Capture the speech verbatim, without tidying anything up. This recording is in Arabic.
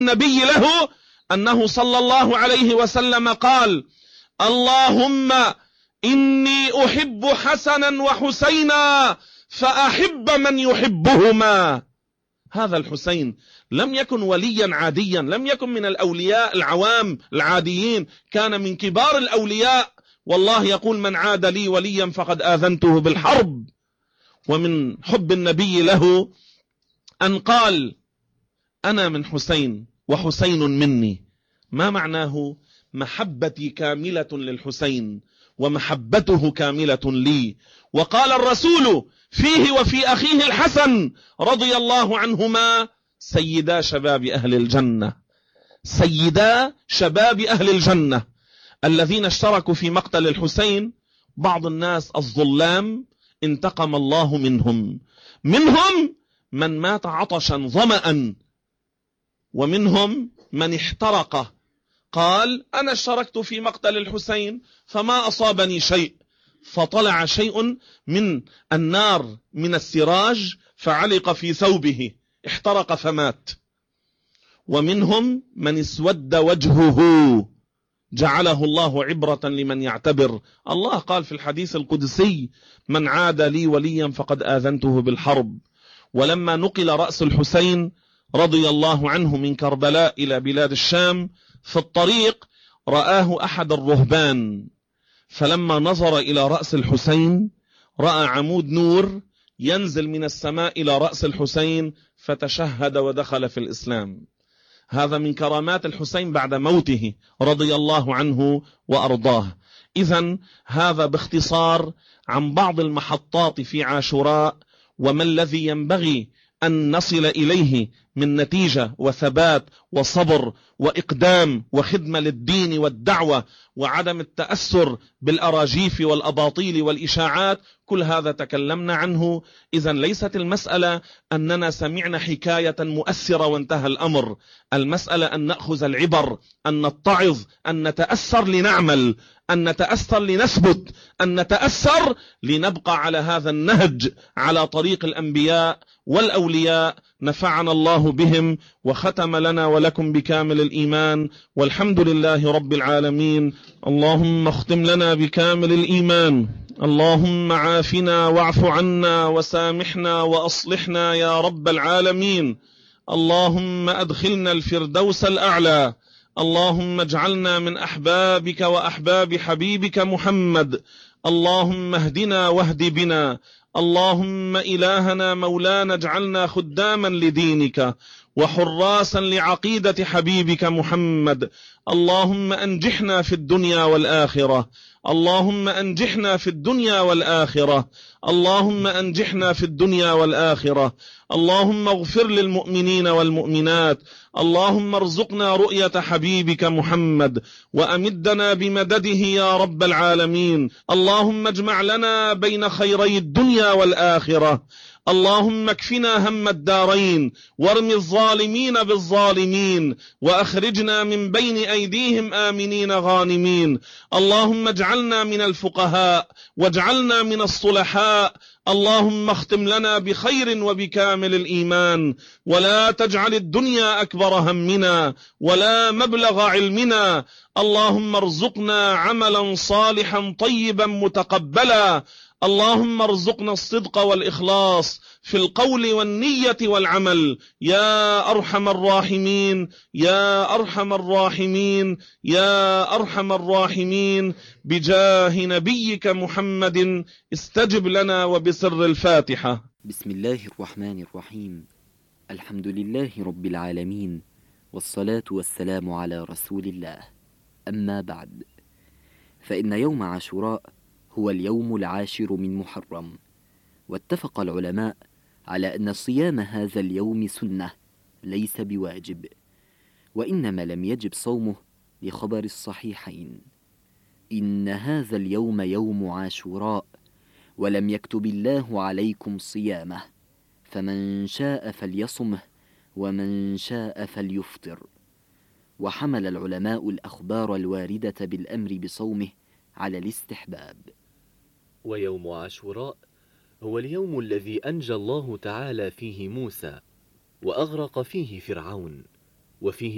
النبي له أنه صلى الله عليه وسلم قال: اللهم إني أحب حسنا وحسينا فأحب من يحبهما. هذا الحسين لم يكن وليا عاديا، لم يكن من الأولياء العوام العاديين، كان من كبار الأولياء. والله يقول: من عاد لي وليا فقد آذنته بالحرب. ومن حب النبي له أن قال: أنا من حسين وحسين مني. ما معناه؟ محبتي كاملة للحسين ومحبته كاملة لي. وقال الرسول فيه وفي أخيه الحسن رضي الله عنهما: سيدا شباب أهل الجنة، سيدا شباب أهل الجنة الذين اشتركوا في مقتل الحسين. بعض الناس الظلام انتقم الله منهم، منهم من مات عطشا ظمأ، ومنهم من احترق، قال: أنا اشتركت في مقتل الحسين فما أصابني شيء، فطلع شيء من النار من السراج فعلق في ثوبه، احترق فمات. ومنهم من اسود وجهه، جعله الله عبرة لمن يعتبر. الله قال في الحديث القدسي: من عاد لي وليا فقد آذنته بالحرب. ولما نقل رأس الحسين رضي الله عنه من كربلاء إلى بلاد الشام، في الطريق رآه أحد الرهبان، فلما نظر إلى رأس الحسين رأى عمود نور ينزل من السماء إلى رأس الحسين، فتشهد ودخل في الإسلام. هذا من كرامات الحسين بعد موته رضي الله عنه وأرضاه. إذن هذا باختصار عن بعض المحطات في عاشوراء، وما الذي ينبغي أن نصل إليه من نتيجة وثبات وصبر وإقدام وخدمة للدين والدعوة، وعدم التأثر بالأراجيف والأباطيل والإشاعات. كل هذا تكلمنا عنه. إذن ليست المسألة أننا سمعنا حكاية مؤثرة وانتهى الأمر. المسألة أن نأخذ العبر، أن نتعظ، أن نتأثر لنعمل، أن نتأثر لنثبت، أن نتأثر لنبقى على هذا النهج، على طريق الأنبياء والأولياء. نفعنا الله بهم وختم لنا ولكم بكامل الإيمان، والحمد لله رب العالمين. اللهم اختم لنا بكامل الإيمان. اللهم عافنا واعف عنا وسامحنا وأصلحنا يا رب العالمين. اللهم أدخلنا الفردوس الأعلى. اللهم اجعلنا من أحبابك وأحباب حبيبك محمد. اللهم اهدنا واهد بنا. اللهم إلهنا مولانا اجعلنا خداما لدينك وحراسا لعقيدة حبيبك محمد. اللهم أنجحنا في الدنيا والآخرة. اللهم أنجحنا في الدنيا والآخرة. اللهم أنجحنا في الدنيا والآخرة. اللهم اغفر للمؤمنين والمؤمنات. اللهم ارزقنا رؤية حبيبك محمد وأمدنا بمدده يا رب العالمين. اللهم اجمع لنا بين خيري الدنيا والآخرة. اللهم اكفنا هم الدارين، وارم الظالمين بالظالمين، وأخرجنا من بين أيديهم آمنين غانمين. اللهم اجعلنا من الفقهاء واجعلنا من الصلحاء. اللهم اختم لنا بخير وبكامل الإيمان، ولا تجعل الدنيا أكبر همنا ولا مبلغ علمنا. اللهم ارزقنا عملا صالحا طيبا متقبلا. اللهم ارزقنا الصدق والإخلاص في القول والنية والعمل يا أرحم الراحمين يا أرحم الراحمين يا أرحم الراحمين. بجاه نبيك محمد استجب لنا وبسر الفاتحة. بسم الله الرحمن الرحيم. الحمد لله رب العالمين، والصلاة والسلام على رسول الله. أما بعد، فإن يوم عاشوراء هو اليوم العاشر من محرم، واتفق العلماء على أن صيام هذا اليوم سنة ليس بواجب، وإنما لم يجب صومه لخبر الصحيحين: إن هذا اليوم يوم عاشوراء ولم يكتب الله عليكم صيامه، فمن شاء فليصمه ومن شاء فليفطر. وحمل العلماء الأخبار الواردة بالأمر بصومه على الاستحباب. ويوم عاشوراء هو اليوم الذي أنجى الله تعالى فيه موسى وأغرق فيه فرعون، وفيه